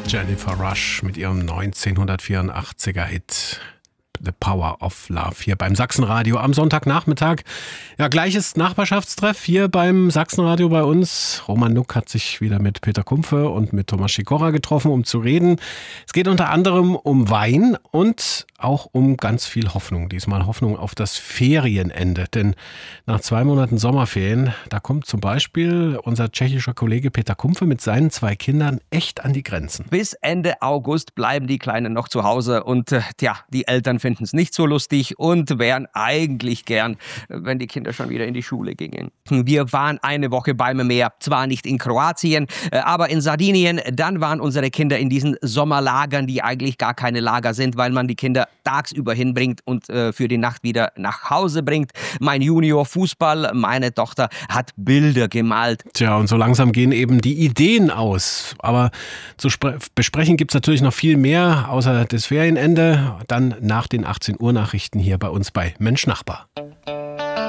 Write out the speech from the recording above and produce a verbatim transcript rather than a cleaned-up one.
Jennifer Rush mit ihrem neunzehnhundertvierundachtziger Hit The Power of Love hier beim Sachsenradio am Sonntagnachmittag. Ja, gleiches Nachbarschaftstreff hier beim Sachsenradio bei uns. Roman Nuck hat sich wieder mit Peter Kumpfe und mit Thomas Sikora getroffen, um zu reden. Es geht unter anderem um Wein und auch um ganz viel Hoffnung. Diesmal Hoffnung auf das Ferienende. Denn nach zwei Monaten Sommerferien, da kommt zum Beispiel unser tschechischer Kollege Peter Kumpfe mit seinen zwei Kindern echt an die Grenzen. Bis Ende August bleiben die Kleinen noch zu Hause und äh, tja, die Eltern finden es nicht so lustig und wären eigentlich gern, wenn die Kinder schon wieder in die Schule gingen. Wir waren eine Woche beim Meer, zwar nicht in Kroatien, äh, aber in Sardinien. Dann waren unsere Kinder in diesen Sommerlagern, die eigentlich gar keine Lager sind, weil man die Kinder tagsüber hinbringt und äh, für die Nacht wieder nach Hause bringt. Mein Junior Fußball, meine Tochter hat Bilder gemalt. Tja, und so langsam gehen eben die Ideen aus. Aber zu spre- besprechen gibt es natürlich noch viel mehr, außer das Ferienende. Dann nach den achtzehn Uhr Nachrichten hier bei uns bei Mensch Nachbar.